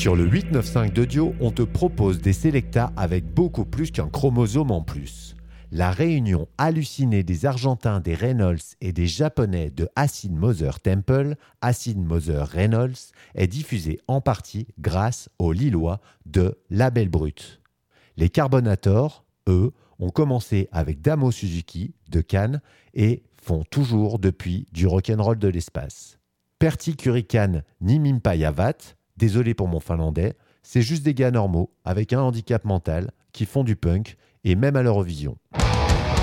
Sur le 895 d'Audio, on te propose des Selecta avec beaucoup plus qu'un chromosome en plus. La réunion hallucinée des Argentins, des Reynolds et des Japonais de Acid Mother Temple, Acid Mother Reynolds, est diffusée en partie grâce aux Lillois de Label Brut. Les Carbonators, eux, ont commencé avec Damo Suzuki de Cannes et font toujours depuis du rock'n'roll de l'espace. Pertti Kurikan Nimimpayavat, désolé pour mon finlandais, c'est juste des gars normaux avec un handicap mental qui font du punk et même à l'Eurovision.